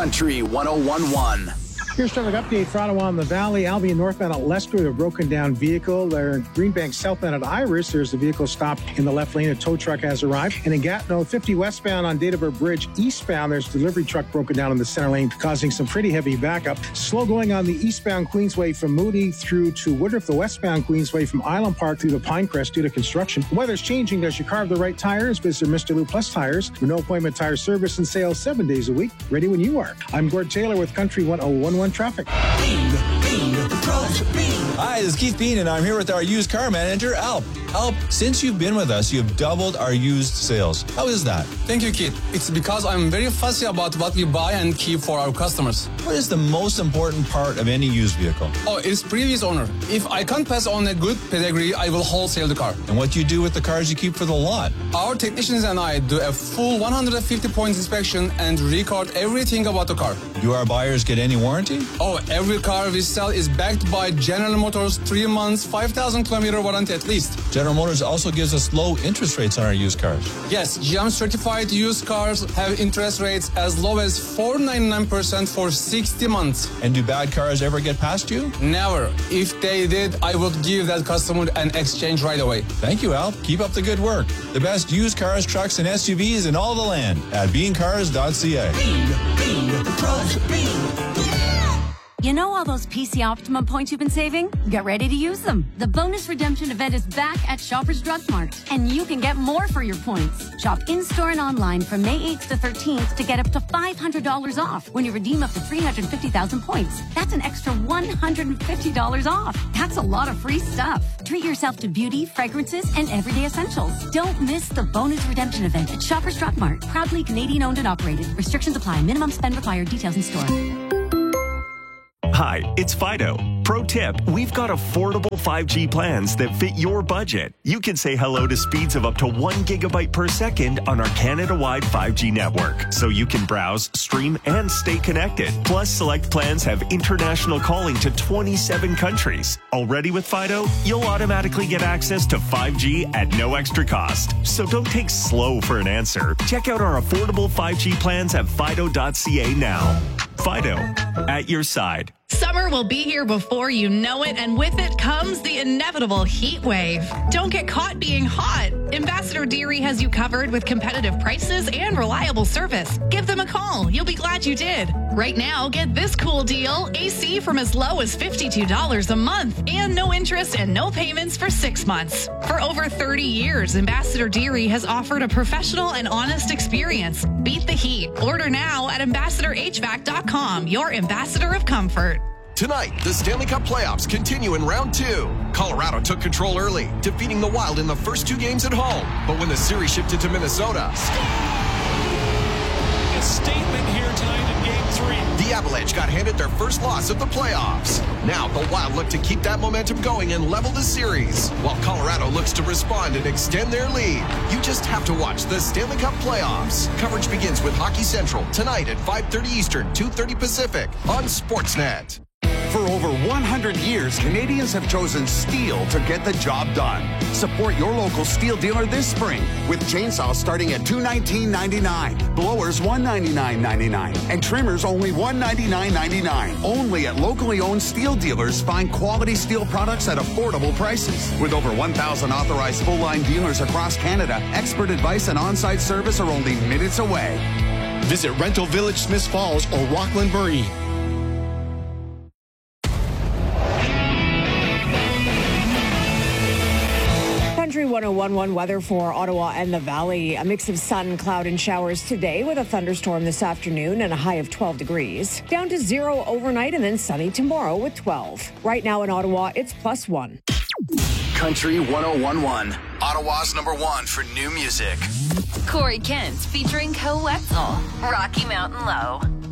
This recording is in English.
Country 101.1. Here's traffic update for Ottawa and the Valley. Albion northbound at Lester, a broken down vehicle. There in Greenbank southbound at Iris, there's a vehicle stopped in the left lane. A tow truck has arrived. And in Gatineau, 50 westbound on Databurg Bridge eastbound, there's a delivery truck broken down in the center lane, causing some pretty heavy backup. Slow going on the eastbound Queensway from Moody through to Woodruff, the westbound Queensway from Island Park through the Pinecrest due to construction. The weather's changing. Does you carve the right tires? Visit Mr. Lou Plus Tires. For no appointment tire service and sales 7 days a week. Ready when you are. I'm Gord Taylor with Country 101.1 Traffic. Hi, this is Keith Bean, and I'm here with our used car manager, Alp. Alp, since you've been with us, you've doubled our used sales. How is that? Thank you, Keith. It's because I'm very fussy about what we buy and keep for our customers. What is the most important part of any used vehicle? Oh, it's previous owner. If I can't pass on a good pedigree, I will wholesale the car. And what do you do with the cars you keep for the lot? Our technicians and I do a full 150 points inspection and record everything about the car. Do our buyers get any warranty? Oh, every car we sell is backed by General Motors 3 months, 5,000 kilometer warranty at least. General Motors also gives us low interest rates on our used cars. Yes, GM certified used cars have interest rates as low as 4.99% for 60 months. And do bad cars ever get past you? Never. If they did, I would give that customer an exchange right away. Thank you, Alp. Keep up the good work. The best used cars, trucks, and SUVs in all the land at beancars.ca. You know all those PC Optimum points you've been saving? Get ready to use them. The bonus redemption event is back at Shoppers Drug Mart, and you can get more for your points. Shop in-store and online from May 8th to 13th to get up to $500 off when you redeem up to 350,000 points. That's an extra $150 off. That's a lot of free stuff. Treat yourself to beauty, fragrances, and everyday essentials. Don't miss the bonus redemption event at Shoppers Drug Mart. Proudly Canadian owned and operated. Restrictions apply. Minimum spend required. Details in store. Hi, it's Fido. Pro tip, we've got affordable 5G plans that fit your budget. You can say hello to speeds of up to 1 gigabyte per second on our Canada-wide 5G network, so you can browse, stream, and stay connected. Plus, select plans have international calling to 27 countries. Already with Fido, you'll automatically get access to 5G at no extra cost. So don't take slow for an answer. Check out our affordable 5G plans at fido.ca now. Fido, at your side. Summer will be here before you know it, and with it comes the inevitable heat wave. Don't get caught being hot. Ambassador Deary has you covered with competitive prices and reliable service. Give them a call. You'll be glad you did. Right now, get this cool deal. AC from as low as $52 a month and no interest and no payments for 6 months. For over 30 years, Ambassador Deary has offered a professional and honest experience. Beat the heat. Order now at ambassadorhvac.com, your ambassador of comfort. Tonight, the Stanley Cup playoffs continue in round 2. Colorado took control early, defeating the Wild in the first 2 games at home. But when the series shifted to Minnesota, a statement here tonight in Game 3. The Avalanche got handed their first loss of the playoffs. Now, the Wild look to keep that momentum going and level the series, while Colorado looks to respond and extend their lead. You just have to watch the Stanley Cup playoffs. Coverage begins with Hockey Central tonight at 5:30 Eastern, 2:30 Pacific on Sportsnet. For over 100 years, Canadians have chosen steel to get the job done. Support your local steel dealer this spring with chainsaws starting at $219.99, blowers $199.99, and trimmers only $199.99. Only at locally owned steel dealers. Find quality steel products at affordable prices. With over 1,000 authorized full-line dealers across Canada, expert advice and on-site service are only minutes away. Visit Rental Village, Smiths Falls, or Rockland Marine. Country 101.1 weather for Ottawa and the Valley. A mix of sun, cloud, and showers today with a thunderstorm this afternoon and a high of 12 degrees. Down to 0 overnight and then sunny tomorrow with 12. Right now in Ottawa, it's +1. Country 101.1, Ottawa's #1 for new music. Corey Kent featuring Co Wetzel, Rocky Mountain Low.